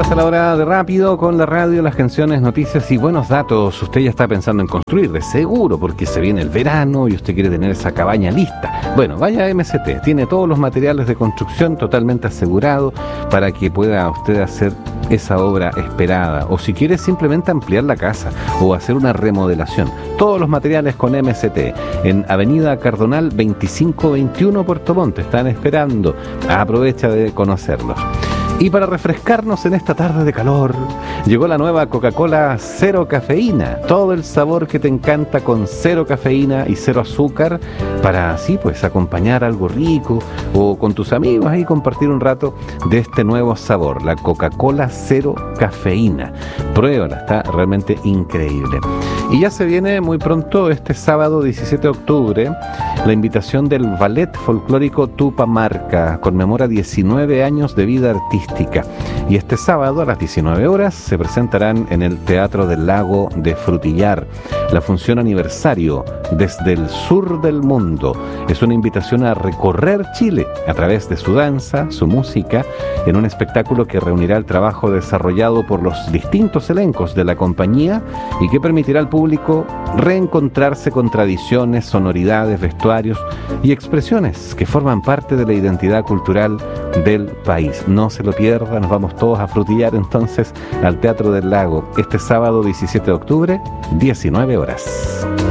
Esta es la hora de Rápido con la radio, las canciones, noticias y buenos datos. Usted ya está pensando en construir, de seguro, porque se viene el verano y usted quiere tener esa cabaña lista. Bueno, vaya a MST, tiene todos los materiales de construcción totalmente asegurados para que pueda usted hacer esa obra esperada, o si quiere simplemente ampliar la casa o hacer una remodelación. Todos los materiales con MST en Avenida Cardonal 2521 Puerto Montt. Están esperando. Aprovecha de conocerlos. Y para refrescarnos en esta tarde de calor, llegó la nueva Coca-Cola Cero Cafeína. Todo el sabor que te encanta con cero cafeína y cero azúcar, para así pues acompañar algo rico o con tus amigos ahí compartir un rato de este nuevo sabor, la Coca-Cola Cero Cafeína. Pruébala, está realmente increíble. Y ya se viene muy pronto, este sábado 17 de octubre, la invitación del Ballet Folclórico Tupamarca. Conmemora 19 años de vida artística. Y este sábado a las 19 horas se presentarán en el Teatro del Lago de Frutillar la función aniversario desde el sur del mundo. Es una invitación a recorrer Chile a través de su danza, su música, en un espectáculo que reunirá el trabajo desarrollado por los distintos elencos de la compañía y que permitirá al público reencontrarse con tradiciones, sonoridades, vestuarios y expresiones que forman parte de la identidad cultural del país. No se lo pierda, nos vamos todos a Frutillar entonces al Teatro del Lago este sábado 17 de octubre, 19 horas.